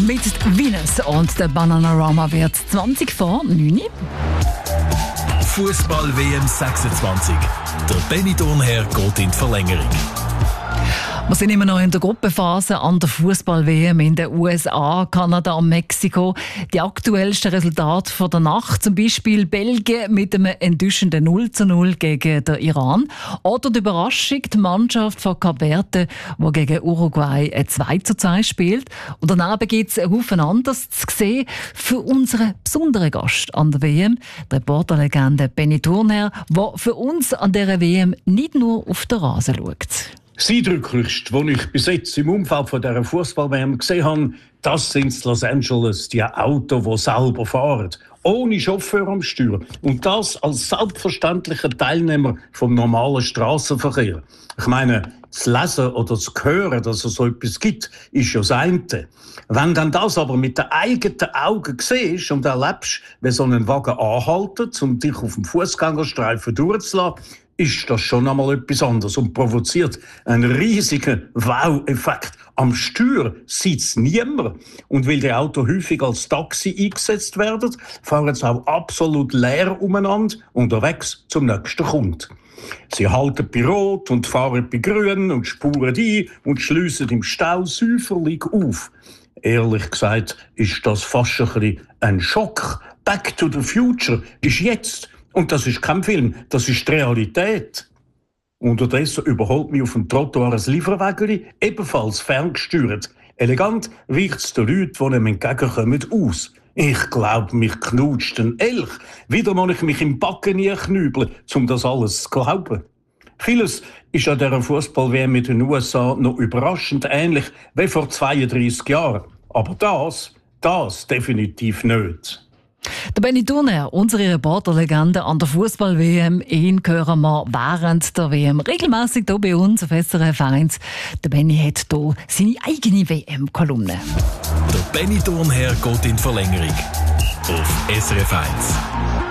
mit Venus und der Bananarama wird 20 vor 9. Fußball-WM 26. Der Benny Thurnherr geht in die Verlängerung. Wir sind immer noch in der Gruppenphase an der Fußball-WM in den USA, Kanada und Mexiko. Die aktuellsten Resultate von der Nacht, zum Beispiel Belgien mit einem enttäuschenden 0:0 gegen den Iran. Oder die Überraschung, die Mannschaft von Kap Verde, die gegen Uruguay 2:2 spielt. Und daneben gibt es einen Haufen anderes zu sehen für unseren besonderen Gast an der WM, die Reporterlegende Benny Thurnherr, der für uns an dieser WM nicht nur auf den Rasen schaut. Das Eindrücklichste, was ich bis jetzt im Umfeld von dieser Fußball-WM gesehen habe, das sind in Los Angeles die Autos, die selber fahren. Ohne Chauffeur am Steuer. Und das als selbstverständlicher Teilnehmer vom normalen Strassenverkehr. Ich meine, zu lesen oder zu hören, dass es so etwas gibt, ist ja das eine. Wenn dann das aber mit den eigenen Augen siehst und erlebst, wie so ein Wagen anhaltet, um dich auf dem Fußgängerstreifen durchzulassen, ist das schon einmal etwas anderes und provoziert einen riesigen Wow-Effekt. Am Steuer sitzt niemand. Und weil die Autos häufig als Taxi eingesetzt werden, fahren sie auch absolut leer umeinander, unterwegs zum nächsten Kunden. Sie halten bei Rot und fahren bei Grün und spuren ein und schliessen im Stau säuferlich auf. Ehrlich gesagt ist das fast ein Schock. Back to the Future ist jetzt. Und das ist kein Film, das ist die Realität. Unterdessen überholt mich auf dem Trottoir ein Lieferwägeli, ebenfalls ferngesteuert. Elegant weicht es den Leuten, die ihm entgegenkommen, aus. Ich glaube, mich knutscht ein Elch. Wieder muss ich mich im Backen knübeln, um das alles zu glauben. Vieles ist an dieser Fußball-WM mit den USA noch überraschend ähnlich wie vor 32 Jahren. Aber das definitiv nicht. Der Benny Thurnherr, unsere Reporterlegende an der Fußball-WM, ihn hören wir während der WM regelmäßig hier bei uns auf SRF 1. Der Benny hat hier seine eigene WM-Kolumne. Der Benny Thurnherr geht in die Verlängerung auf SRF 1.